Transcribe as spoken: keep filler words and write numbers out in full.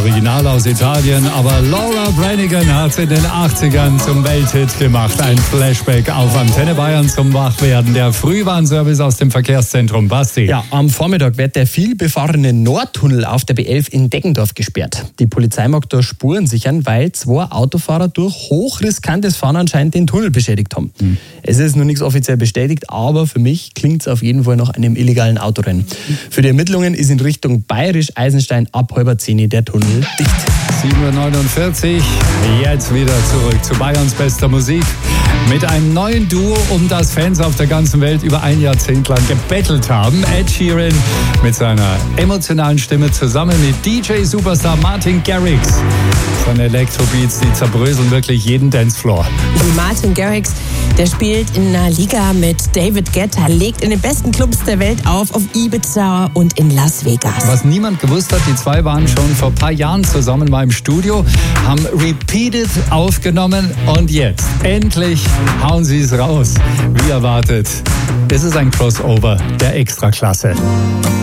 Original aus Italien, aber Laura Branigan hat es in den achtzigern zum Welthit gemacht. Ein Flashback auf Antenne Bayern zum Wachwerden. Der Frühwarnservice aus dem Verkehrszentrum. Basti. Ja, am Vormittag wird der vielbefahrene Nordtunnel auf der B elf in Deggendorf gesperrt. Die Polizei mag da Spuren sichern, weil zwei Autofahrer durch hochriskantes Fahren anscheinend den Tunnel beschädigt haben. Mhm. Es ist noch nichts offiziell bestätigt, aber für mich klingt es auf jeden Fall nach einem illegalen Autorennen. Für die Ermittlungen ist in Richtung Bayerisch-Eisenstein ab halber zehn der Tunnel dicht. sieben Uhr neunundvierzig, jetzt wieder zurück zu Bayerns bester Musik. Mit einem neuen Duo, um das Fans auf der ganzen Welt über ein Jahrzehnt lang gebettelt haben. Ed Sheeran mit seiner emotionalen Stimme zusammen mit D J-Superstar Martin Garrix. Seine Elektrobeats, die zerbröseln wirklich jeden Dancefloor. Und Martin Garrix, der spielt in einer Liga mit David Guetta, legt in den besten Clubs der Welt auf, auf Ibiza und in Las Vegas. Was niemand gewusst hat, die zwei waren schon vor ein paar Jahren zusammen mal im Studio, haben Repeated aufgenommen und jetzt, endlich hauen sie es raus. Wie erwartet, ist es ein Crossover der Extraklasse.